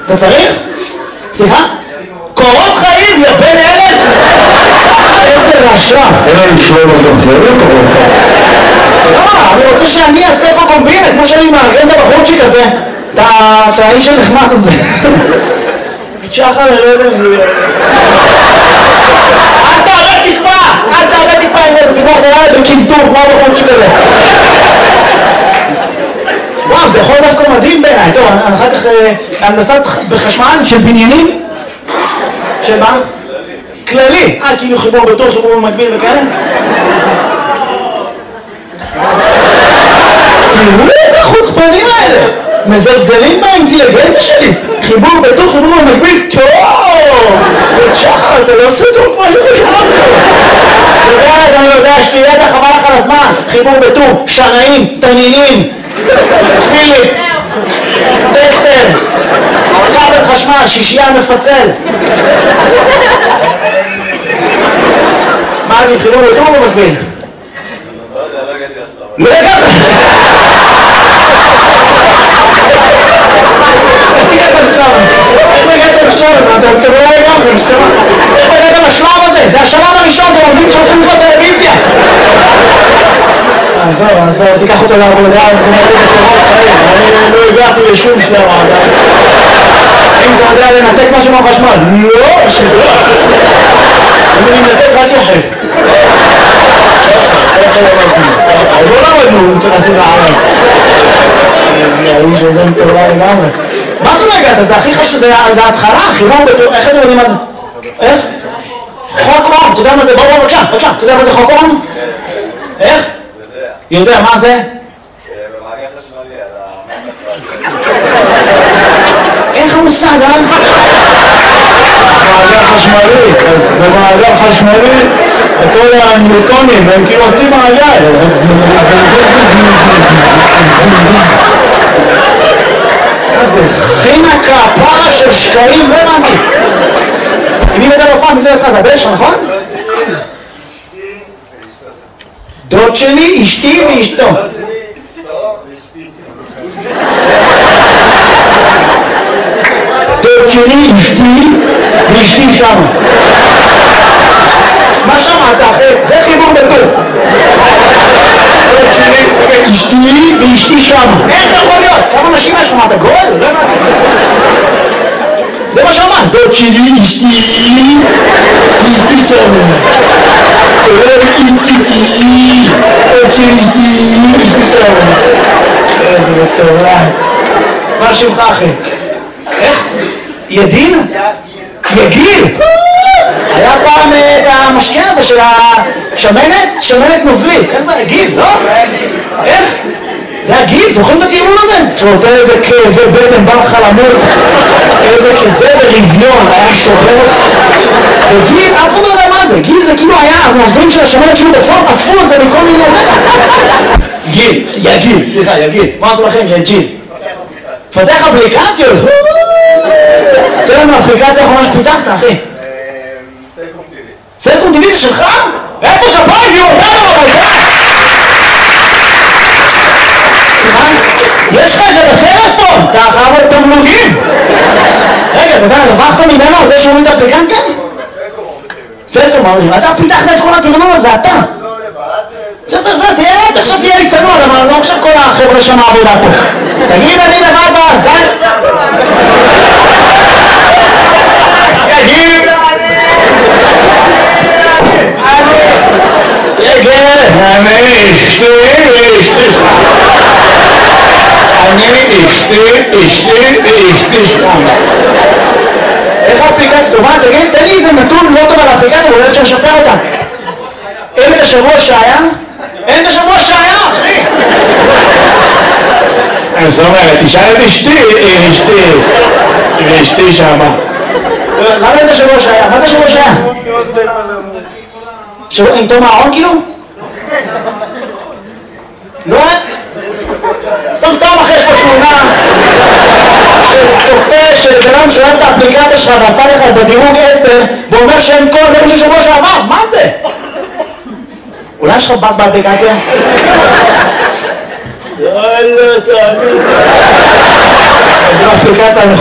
אתה צריך? סליחה? קורות חיים, יא בן אלף? איזה רשע. אין לנו שלום אותו, לא קורות חיים. לא, אני רוצה שאני אעשה פה קומבינה, כמו שאני מארגן את הבחורצ'יק הזה. את האיש הנחמד הזה. שחר, אני לא יודע אם זה יהיה. אל תעלה תקווה! אל תעלה תקווה עם איזה תקווה, תראה לי בקלטור, כמו הבחורצ'יק הזה. וואו, זה יכול דווקא מדהים בעיניי. טוב, אחר כך הנדסת בחשמל של בניינים. של מה? כללי. כאילו חיבור בתור, חיבור במקביל וכאלה. תראו את החוצפנים האלה. מזלזלים באינטליגנציה שלי. חיבור בתור, חיבור במקביל. טוב! שחר, אתה לא עושה טוב כמו שחשבנו. אתה יודע, אני יודע, יש לי ידע חבל לך על הזמן. חיבור בתור, שנאים, תנינים. פיליפס, טסטר, כבל חשמל, שישייה מפצל. מה אני חילום יותר במקביל? לא הגעת! איך הגעת לשלב הזה? איך הגעת לשלב הזה? אתם לא הגעתם, איך הגעת לשלב הזה? זה השלב הראשון, זה עובדים שהולכים לקרוא טלוויזיה. עזוב, תיקח אותו לעבודה, זה מרגיש לקורות חיים, אני לא הגעתי לשום שלב עדיין. אם אתה יודע לנתק משהו מהחשמל, לא, שלא. אני מנתק רק יחף. לא למדנו, צריך להציג לערב. האיש הזה מטורלל לגמרי. מה זה לא הגעת? זה הכי חשוב, זה ההתחלה, חיבור בתור, איך אתם יודעים מה זה? איך? חוק אום, אתה יודע מה זה? בוא, בבקשה, אתה יודע מה זה חוק אום? איך? יודע, מה זה? במעגל חשמלי, אין לך מושג, אה? מעגל חשמלי, אז במעגל חשמלי כל הניוטונים הם כאילו עושים מעגל. זה חינה כפרה של שקעים, לא הבנתי. מי מדע לא פעם, מי זה לך? זה הבן שלך, נכון? דוד שלי, אשתי ואשתו. דוד שלי, אשתי ואשתי שם. מה שמעת אחי? זה חיבור בטוב. דוד שלי, אשתי ואשתי שם. איך זה יכול להיות? כמה נשים יש לך? מה אתה גואל? לא הבנתי. זה מה שאמרת. דוד שלי, אשתי שם. איציצי, עוד שלישתי, אשתי שם. איזה מטורף. מה שמך אחי? איך? ידין? יגיל? היה פעם את המשקיע הזה של השמנת? שמנת נוזלית. איך זה? גיל, לא? איך? זה הגיל, זוכרים את הטיעון הזה? שנותן איזה כאבי בטן, בא לך למות, איזה כזה ברביון, היה שובר אותך. וגיל, אף אחד לא יודע מה זה, גיל זה כאילו היה, הנוזלים של השמנת שהיו בסוף, אספו את זה מכל מיני... גיל, יגיל, סליחה, יגיל, מה עשו לכם? יגיל. פתח אפליקציות? תראה לנו, האפליקציה האחרונה שפיתחת, אחי. סלקום טיווי זה שלך? איפה כפיים? יהיו אותנו, אבל זה! יש לך את זה בטלפון, אתה חייב את תמלוגים. רגע, אז אתה רווחת ממנו על זה שאומרים את האפליקציה? סלקום אומרים, אתה פיתחת את כל התמלוג הזה, אתה. עכשיו תהיה לי צנוע, אבל לא עכשיו כל החבר'ה שם העבודה פה. תגיד, אני לבד בעזן. תגיד. אני אשתי שם. איך האפליקציה טובה? תגיד, תן לי איזה נתון לא טוב על האפליקציה, אבל אולי אפשר לשפר אותה. אין את השבוע שהיה? אין את השבוע שהיה, אחי! אז זאת אומרת, תשאל את אשתי שמה. למה אין את השבוע שהיה? מה זה השבוע שהיה? עם תום הארון כאילו? לא? סתם אחרי יש פה תמונה של צופה של בנם שאוהב את האפליקציה שלך ועשה לך בדירוג 10 ואומר שאין כל הדברים של שבוע שעבר, מה זה? אולי יש לך בג באפליקציה? לא, תאמין. זה באפליקציה